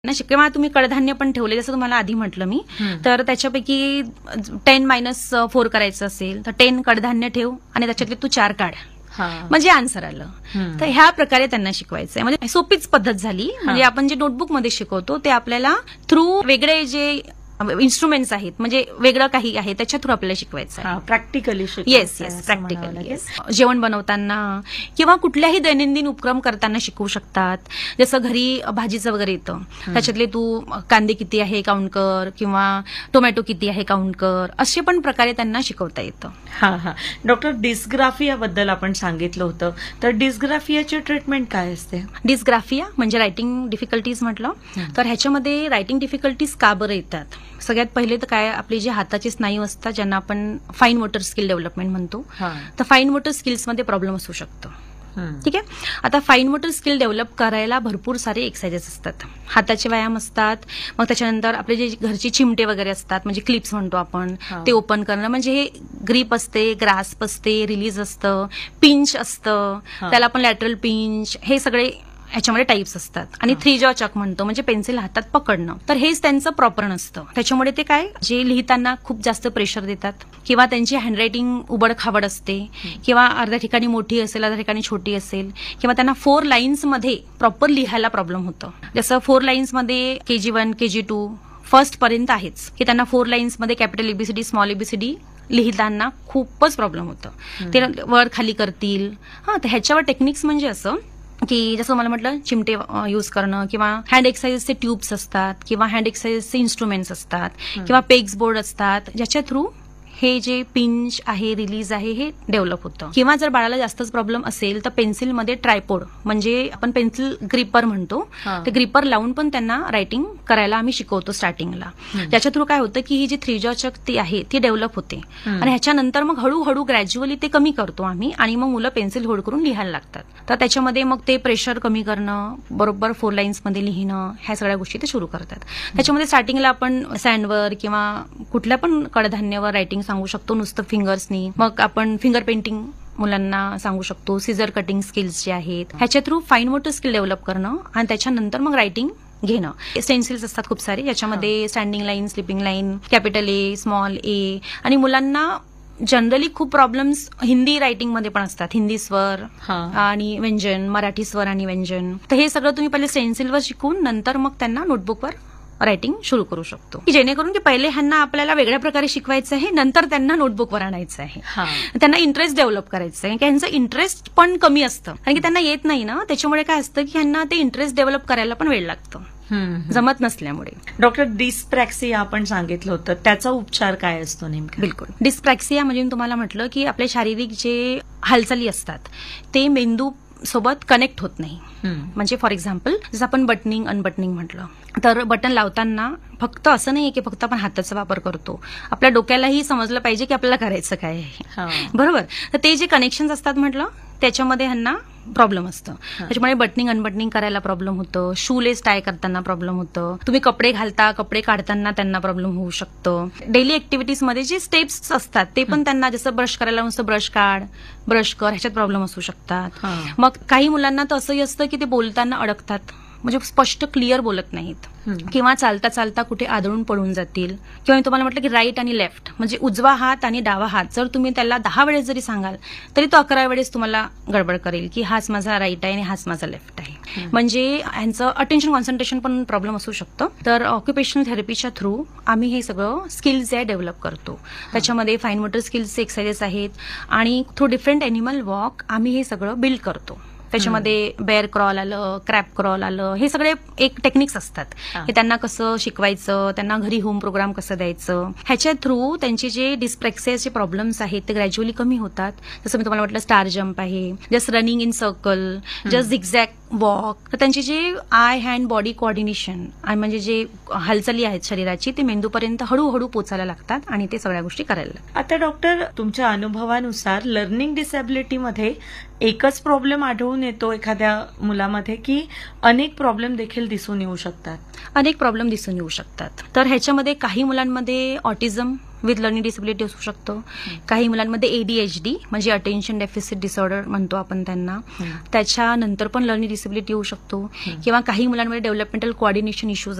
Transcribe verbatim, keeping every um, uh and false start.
ना किंवा तुम्ही कडधान्य पण ठेवले जसं तुम्हाला आधी म्हटलं मी, तर त्याच्यापैकी टेन मायनस फोर करायचं असेल तर टेन कडधान्य ठेव आणि त्याच्यातले तू चार काढ, म्हणजे आन्सर आलं. तर ह्या प्रकारे त्यांना शिकवायचंय. म्हणजे सोपीच पद्धत झाली. म्हणजे आपण जे नोटबुक मध्ये शिकवतो ते आपल्याला थ्रू वेगळे जे इन्स्ट्रुमेंट्स आहेत, म्हणजे वेगळं काही आहे त्याच्या थ्रू आपल्याला शिकवायचं आहे. Practically yes yes practically yes. जेवण बनवताना किंवा कुठल्याही दैनंदिन उपक्रम करताना शिकवू शकतात. जसं घरी भाजीचं वगैरे येतं, त्याच्यातले तू कांदे किती आहे काउंट कर किंवा टोमॅटो किती आहे काउंट कर, असे पण प्रकारे त्यांना शिकवता येतं. हा हा डॉक्टर, डिस्ग्राफिया बद्दल आपण सांगितलं होतं, तर डिस्ग्राफियाची ट्रीटमेंट काय असते? डिस्ग्राफिया म्हणजे रायटिंग डिफिकल्टीज म्हटलं तर ह्याच्यामध्ये रायटिंग डिफिकल्टीज का बरं येतात? सगळ्यात पहिले तर काय, आपले जे हाताचे स्नायू असतात ज्यांना आपण फाईन मोटर स्किल डेव्हलपमेंट म्हणतो, तर फाईन मोटर स्किल्समध्ये प्रॉब्लेम असू शकतो. ठीक आहे. आता फाईन मोटर स्किल डेव्हलप करायला भरपूर सारे एक्सरसाइजेस असतात. हाताचे व्यायाम असतात, मग त्याच्यानंतर आपले जे घरचे चिमटे वगैरे असतात, म्हणजे क्लिप्स म्हणतो आपण, ते ओपन करणं, म्हणजे हे ग्रीप असते, ग्रास्प असते, रिलीज असतं, पिंच असतं, त्याला आपण लॅटरल पिंच, हे सगळे ह्याच्यामध्ये टाईप्स असतात. आणि थ्री जॉ चक म्हणतो, म्हणजे पेन्सिल हातात पकडणं, तर हेच त्यांचं प्रॉपर नसतं. त्याच्यामुळे ते काय, जे लिहिताना खूप जास्त प्रेशर देतात किंवा त्यांची हँडरायटिंग उबड खाबड असते किंवा अर्ध्या ठिकाणी मोठी असेल, अर्ध्या ठिकाणी छोटी असेल, किंवा त्यांना फोर लाईन्स मध्ये प्रॉपर लिहायला प्रॉब्लेम होतो. जसं फोर लाईन्स मध्ये KG one KG two first पर्यंत आहेच, की त्यांना फोर लाईन्स मध्ये कॅपिटल एबीसीडी स्मॉल एबीसीडी लिहिताना खूपच प्रॉब्लेम होतं. ते वर खाली करतील. हा, तर ह्याच्यावर टेक्निक्स म्हणजे असं की जसं मला म्हटलं, चिमटे यूज करणं किंवा हँड एक्सरसाइजचे ट्यूब्स असतात किंवा हँड एक्सरसाइजचे इन्स्ट्रुमेंट्स असतात किंवा पेग्स बोर्ड असतात, ज्याच्या थ्रू हे जे पिंच आहे, रिलीज आहे, हे डेव्हलप होतं. किंवा जर बाळाला जास्तच प्रॉब्लेम असेल तर पेन्सिलमध्ये ट्रायपोड, म्हणजे आपण पेन्सिल ग्रिपर म्हणतो, ते ग्रिपर लावून पण त्यांना रायटिंग करायला आम्ही शिकवतो स्टार्टिंगला. त्याच्या थ्रू काय होतं की ही जी थ्री जॉ चक ती आहे ती डेव्हलप होते आणि ह्याच्यानंतर मग हळूहळू ग्रॅज्युअली ते कमी करतो आम्ही आणि मग मुलं पेन्सिल होल्ड करून लिहायला लागतात. तर त्याच्यामध्ये मग ते प्रेशर कमी करणं, बरोबर फोर लाईन्स मध्ये लिहिणं, ह्या सगळ्या गोष्टी ते सुरू करतात. त्याच्यामध्ये स्टार्टिंगला आपण सँडवर किंवा कुठल्या पण कडधान्यावर रायटिंग सांगू शकतो, नुसतं फिंगर्सनी. मग आपण फिंगर पेंटिंग मुलांना सांगू शकतो, सिझर कटिंग स्किल्स जे आहेत, ह्याच्या through fine motor skill develop करणं आणि त्याच्यानंतर मग रायटिंग घेणं. स्टेन्सिल्स असतात खूप सारे, ज्याच्यामध्ये standing line, sleeping line, capital ए, स्मॉल ए, आणि मुलांना जनरली खूप प्रॉब्लेम्स हिंदी रायटिंगमध्ये पण असतात, हिंदी स्वर आणि व्यंजन, मराठी स्वर आणि व्यंजन. तर हे सगळं तुम्ही पहिले स्टेन्सिलवर शिकून नंतर मग त्यांना नोटबुकवर रायटिंग सुरू करू शकतो, की जेणेकरून की पहिले ह्यांना आपल्याला वेगळ्या प्रकारे शिकवायचं आहे, नंतर त्यांना नोटबुकवर आणायचं आहे, त्यांना इंटरेस्ट डेव्हलप करायचं आहे. यांचं इंटरेस्ट पण कमी असतं कारण की त्यांना येत नाही ना, त्याच्यामुळे काय असतं की ह्यांना ते इंटरेस्ट डेव्हलप करायला पण वेळ लागतो, जमत नसल्यामुळे. डॉक्टर, डिस्प्रॅक्सिया आपण सांगितलं होतं, त्याचा उपचार काय असतो नेमका? बिलकुल. डिस्प्रॅक्सिया म्हणजे तुम्हाला म्हटलं की आपले शारीरिक जे हालचाली असतात ते मेंदू सोबत कनेक्ट होत नाही. म्हणजे फॉर एक्झाम्पल, जसं आपण बटनिंग अनबटनिंग म्हटलं, तर बटन लावताना फक्त असं नाहीये की फक्त आपण हाताचा वापर करतो, आपल्या डोक्यालाही समजलं पाहिजे की आपल्याला करायचं काय आहे, बरोबर. तर ते जे कनेक्शन असतात म्हटलं, त्याच्यामध्ये ह्यांना प्रॉब्लेम असतं. त्याच्यामुळे बटनिंग अनबटनिंग करायला प्रॉब्लेम होतं, शूलेस टाय करताना प्रॉब्लेम होतं, तुम्ही कपडे घालता कपडे काढताना त्यांना प्रॉब्लेम होऊ शकतं. डेली ऍक्टिव्हिटीजमध्ये जे स्टेप्स असतात ते पण त्यांना, जसं ब्रश करायला नुसतं ब्रश काढ, ब्रश कर, ह्याच्यात प्रॉब्लेम असू शकतात. मग काही मुलांना तर असंही असतं की ते बोलताना अडकतात, म्हणजे स्पष्ट क्लिअर बोलत नाहीत, किंवा चालता चालता कुठे आदळून पडून जातील. किंवा मी तुम्हाला म्हटलं की राईट आणि लेफ्ट, म्हणजे उजवा हात आणि डावा हात, जर तुम्ही त्याला दहा वेळेस जरी सांगाल तरी तो अकरा वेळेस तुम्हाला गडबड करेल की हाच माझा राईट आहे आणि हाच माझा लेफ्ट आहे. म्हणजे यांचं अटेन्शन कॉन्सन्ट्रेशन पण प्रॉब्लेम असू शकतं. तर ऑक्युपेशनल थेरपीच्या थ्रू आम्ही हे सगळं स्किल्स जे डेव्हलप करतो. त्याच्यामध्ये फाईन मोटर स्किल्सचे एक्सरसाइजेस आहेत आणि थ्रू डिफरंट एनिमल वॉक आम्ही हे सगळं बिल्ड करतो. त्याच्यामध्ये बेअर क्रॉल आलं, क्रॅप क्रॉल आलं, हे सगळे एक टेक्निक्स असतात की त्यांना कसं शिकवायचं, त्यांना घरी होम प्रोग्राम कसं द्यायचं. ह्याच्या थ्रू त्यांचे जे डिस्प्रॅक्सियाचे प्रॉब्लेम्स आहेत ते ग्रॅज्युअली कमी होतात. जसं मी तुम्हाला म्हटलं, स्टार जम्प आहे, just running in circle, just zigzag walk, तर त्यांची जे आय हँड बॉडी कोऑर्डिनेशन म्हणजे जे हालचाली आहेत शरीराची, ते मेंदूपर्यंत हळूहळू पोचायला लागतात आणि ते सगळ्या गोष्टी करायला लागतात. आता डॉक्टर, तुमच्या अनुभवानुसार लर्निंग डिसॅबिलिटीमध्ये एकच प्रॉब्लेम आढळून येतो एखाद्या मुलामध्ये, की अनेक प्रॉब्लेम देखील दिसून येऊ शकतात? अनेक प्रॉब्लेम दिसून येऊ शकतात. तर ह्याच्यामध्ये काही मुलांमध्ये ऑटिझम विथ लर्निंग डिसेबिलिटी असू शकतं. काही मुलांमध्ये एडीएचडी म्हणजे अटेन्शन डेफिसिट डिसऑर्डर म्हणतो आपण त्यांना, त्याच्यानंतर पण लर्निंग डिसेबिलिटी येऊ शकतो. किंवा काही मुलांमध्ये डेव्हलपमेंटल कोऑर्डिनेशन इश्यूज